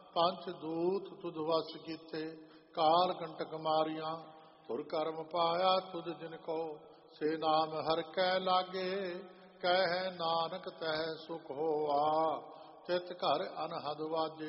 ਪੰਚ ਦੂਤ ਤੁਧ ਵਸ ਕੀਤੇ, ਕਾਲ ਕੰਟਕ ਮਾਰੀਆਂ, ਤੁਰ ਕਰਮ ਪਾਇਆ ਤੁਧ ਜਿਨ ਕੋ, ਸੇ ਨਾਮ ਹਰ ਕੈ ਲਾਗੇ, ਕਹਿ ਨਾਨਕ ਤਹਿ ਸੁਖ ਹੋਆ, ਤਿਤ ਘਰ ਅਨਹਦ ਵਾਜੇ।